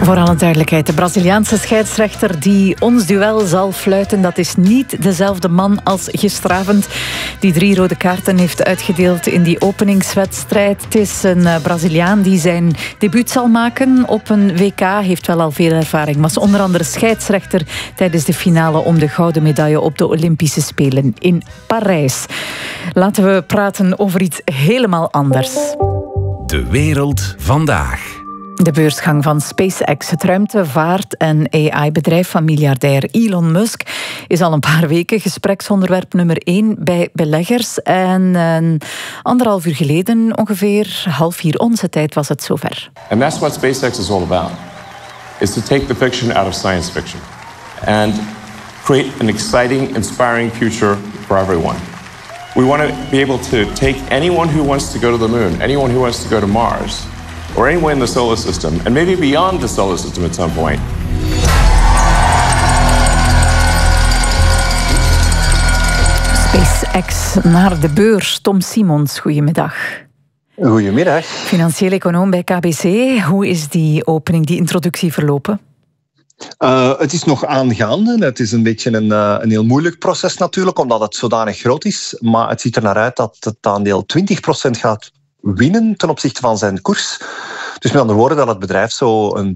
Voor alle duidelijkheid, de Braziliaanse scheidsrechter die ons duel zal fluiten, dat is niet dezelfde man als gisteravond die 3 rode kaarten heeft uitgedeeld in die openingswedstrijd. Het is een Braziliaan die zijn debuut zal maken op een WK, heeft wel al veel ervaring. Was onder andere scheidsrechter tijdens de finale om de gouden medaille op de Olympische Spelen in Parijs. Laten we praten over iets helemaal anders. De wereld vandaag. De beursgang van SpaceX, het ruimtevaart- en AI-bedrijf van miljardair Elon Musk, is al een paar weken gespreksonderwerp nummer 1 bij beleggers. En 1,5 uur geleden, ongeveer 3:30 onze tijd, was het zover. And that's what SpaceX is all about. Is to take the fiction out of science fiction and create an exciting, inspiring future for everyone. We want to be able to take anyone who wants to go to the moon, anyone who wants to go to Mars, or anywhere in the solar system, and maybe beyond the solar system at some point. SpaceX naar de beurs. Tom Simons, goedemiddag. Goedemiddag. Financieel econoom bij KBC. Hoe is die opening, die introductie verlopen? Het is nog aangaande. Het is een beetje een heel moeilijk proces natuurlijk, omdat het zodanig groot is. Maar het ziet er naar uit dat het aandeel 20% gaat winnen ten opzichte van zijn koers. Dus met andere woorden dat het bedrijf zo een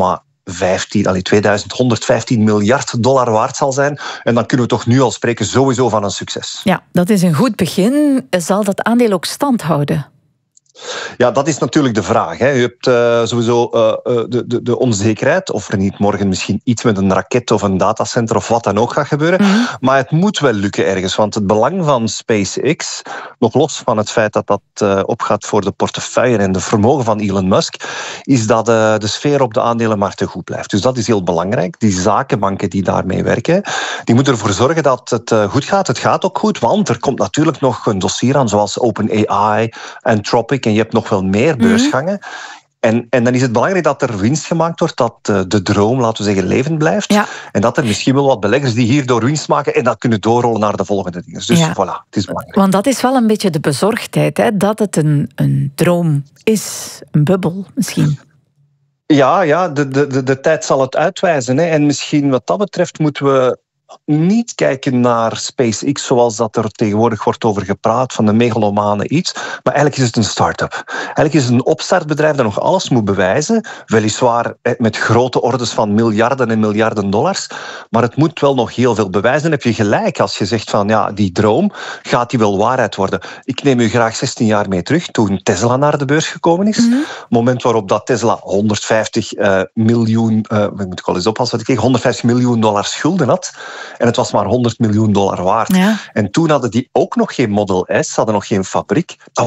2115 miljard dollar waard zal zijn. En dan kunnen we toch nu al spreken sowieso van een succes. Ja, dat is een goed begin. Zal dat aandeel ook stand houden? Ja, dat is natuurlijk de vraag. Hè. Je hebt sowieso de onzekerheid of er niet morgen misschien iets met een raket of een datacenter of wat dan ook gaat gebeuren. Mm-hmm. Maar het moet wel lukken ergens, want het belang van SpaceX, nog los van het feit dat dat opgaat voor de portefeuille en de vermogen van Elon Musk, is dat de sfeer op de aandelenmarkten goed blijft. Dus dat is heel belangrijk. Die zakenbanken die daarmee werken, die moeten ervoor zorgen dat het goed gaat. Het gaat ook goed, want er komt natuurlijk nog een dossier aan, zoals OpenAI, Anthropic, en je hebt nog wel meer beursgangen. En dan is het belangrijk dat er winst gemaakt wordt, dat de droom, laten we zeggen, levend blijft. Ja. En dat er misschien wel wat beleggers die hierdoor winst maken en dat kunnen doorrollen naar de volgende dingen. Dus voilà, het is belangrijk. Want dat is wel een beetje de bezorgdheid, hè? Dat het een droom is, een bubbel misschien. Ja, de tijd zal het uitwijzen. Hè. En misschien wat dat betreft moeten we niet kijken naar SpaceX zoals dat er tegenwoordig wordt over gepraat, van de megalomane iets. Maar eigenlijk is het een start-up. Eigenlijk is het een opstartbedrijf dat nog alles moet bewijzen. Weliswaar met grote orders van miljarden en miljarden dollars. Maar het moet wel nog heel veel bewijzen. Dan heb je gelijk als je zegt van ja, die droom, gaat die wel waarheid worden? Ik neem u graag 16 jaar mee terug, toen Tesla naar de beurs gekomen is. Mm-hmm. Het moment waarop dat Tesla 150 miljoen, moet ik al eens oppassen wat ik kreeg, $150 miljoen schulden had. En het was maar $100 miljoen waard. Ja. En toen hadden die ook nog geen Model S, hadden nog geen fabriek. Dat